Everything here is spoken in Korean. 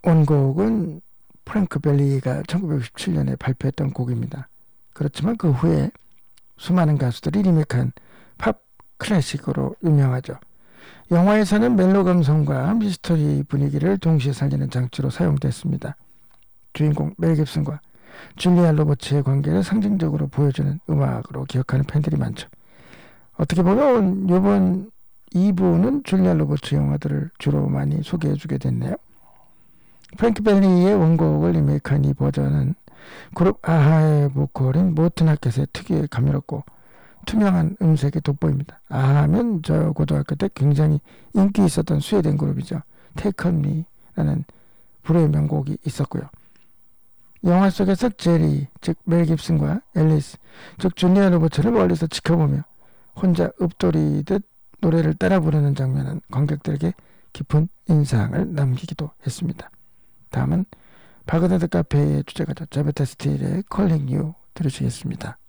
원곡은 프랭크 벨리가 1967년에 발표했던 곡입니다. 그렇지만 그 후에 수많은 가수들이 리메이크한 팝 클래식으로 유명하죠. 영화에서는 멜로 감성과 미스터리 분위기를 동시에 살리는 장치로 사용됐습니다. 주인공 멜 깁슨과 줄리아 로버츠의 관계를 상징적으로 보여주는 음악으로 기억하는 팬들이 많죠. 어떻게 보면 이번 2부는 줄리아 로버츠 영화들을 주로 많이 소개해주게 됐네요. 프랭크 벨리의 원곡을 리메이크한 이 버전은 그룹 아하의 보컬인 모튼 하켓의 특유의 감미롭고 투명한 음색이 돋보입니다. 아하면 저 고등학교 때 굉장히 인기 있었던 스웨덴 그룹이죠. Take On Me라는 불의 명곡이 있었고요. 영화 속에서 제리, 즉 멜 깁슨과 앨리스, 즉 줄리아 로버츠를 멀리서 지켜보며 혼자 읊조리듯 노래를 따라 부르는 장면은 관객들에게 깊은 인상을 남기기도 했습니다. 다음은 바그다드 카페의 주제가죠. 자베타 스틸의 Calling You 들으시겠습니다.